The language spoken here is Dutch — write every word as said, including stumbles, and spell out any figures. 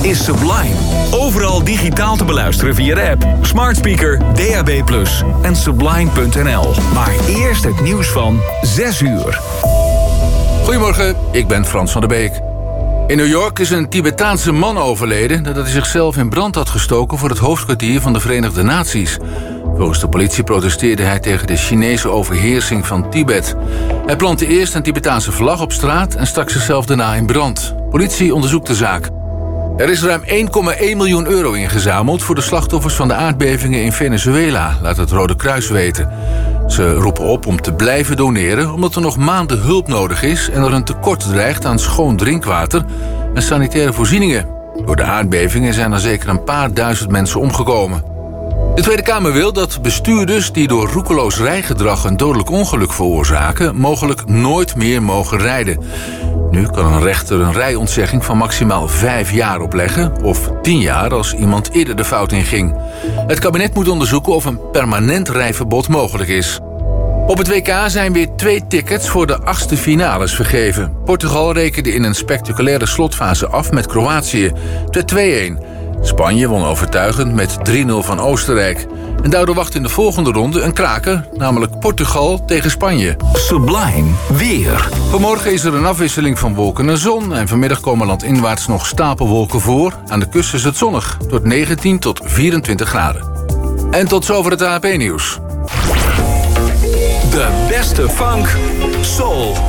is Sublime. Overal digitaal te beluisteren via de app, smart speaker, D A B plus en sublime punt n l. Maar eerst het nieuws van zes uur. Goedemorgen, ik ben Frans van der Beek. In New York is een Tibetaanse man overleden nadat hij zichzelf in brand had gestoken voor het hoofdkwartier van de Verenigde Naties. Volgens de politie protesteerde hij tegen de Chinese overheersing van Tibet. Hij plantte eerst een Tibetaanse vlag op straat en stak zichzelf daarna in brand. Politie onderzoekt de zaak. Er is ruim één komma één miljoen euro ingezameld voor de slachtoffers van de aardbevingen in Venezuela, laat het Rode Kruis weten. Ze roepen op om te blijven doneren omdat er nog maanden hulp nodig is en er een tekort dreigt aan schoon drinkwater en sanitaire voorzieningen. Door de aardbevingen zijn er zeker een paar duizend mensen omgekomen. De Tweede Kamer wil dat bestuurders die door roekeloos rijgedrag een dodelijk ongeluk veroorzaken mogelijk nooit meer mogen rijden. Nu kan een rechter een rijontzegging van maximaal vijf jaar opleggen of tien jaar als iemand eerder de fout inging. Het kabinet moet onderzoeken of een permanent rijverbod mogelijk is. Op het W K zijn weer twee tickets voor de achtste finales vergeven. Portugal rekende in een spectaculaire slotfase af met Kroatië. Het werd twee-een. Spanje won overtuigend met drie nul van Oostenrijk. En daardoor wacht in de volgende ronde een kraker, namelijk Portugal tegen Spanje. Sublime weer. Vanmorgen is er een afwisseling van wolken en zon en vanmiddag komen landinwaarts nog stapelwolken voor. Aan de kust is het zonnig, tot negentien tot vierentwintig graden. En tot zover het A P nieuws. De beste funk, soul